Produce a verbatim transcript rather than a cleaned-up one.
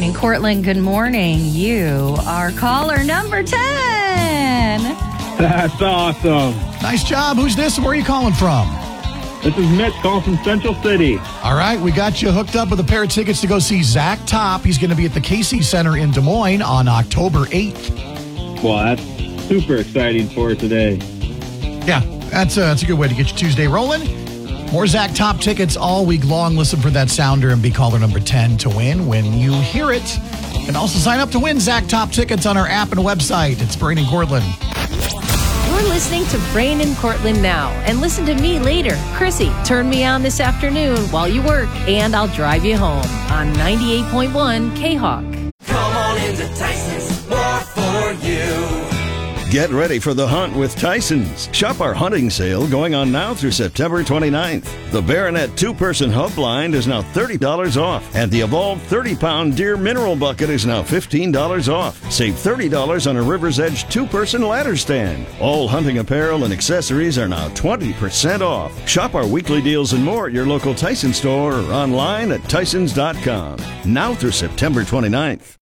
and Cortland, good morning. You are caller number ten. That's awesome. Nice job. Who's this and where are you calling from? This is Mitch calling from Central City. All right, we got you hooked up with a pair of tickets to go see Zach Top. He's going to be at the Casey Center in Des Moines on October eighth. Well, that's super exciting for today. Yeah, that's a, that's a good way to get your Tuesday rolling. More Zach Top tickets all week long. Listen for that sounder and be caller number ten to win when you hear it. And also sign up to win Zach Top tickets on our app and website. It's Brain and Cortland. You're listening to Brain and Cortland now. And listen to me later. Chrissy, turn me on this afternoon while you work, and I'll drive you home on ninety-eight point one K-Hawk. Come on into Tyson's, more for you. Get ready for the hunt with Tyson's. Shop our hunting sale going on now through September twenty-ninth. The Baronet two-person hub blind is now thirty dollars off, and the Evolve thirty-pound deer mineral bucket is now fifteen dollars off. Save thirty dollars on a River's Edge two-person ladder stand. All hunting apparel and accessories are now twenty percent off. Shop our weekly deals and more at your local Tyson store or online at tysons dot com. Now through September twenty-ninth.